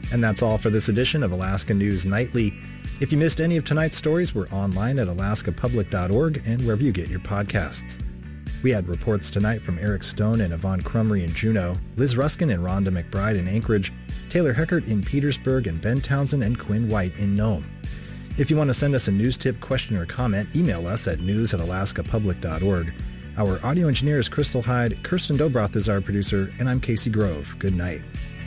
And that's all for this edition of Alaska News Nightly. If you missed any of tonight's stories, we're online at alaskapublic.org and wherever you get your podcasts. We had reports tonight from Eric Stone and Yvonne Crumry in Juneau, Liz Ruskin and Rhonda McBride in Anchorage, Taylor Heckert in Petersburg, and Ben Townsend and Quinn White in Nome. If you want to send us a news tip, question, or comment, email us at news@alaskapublic.org. Our audio engineer is Crystal Hyde, Kirsten Dobroth is our producer, and I'm Casey Grove. Good night.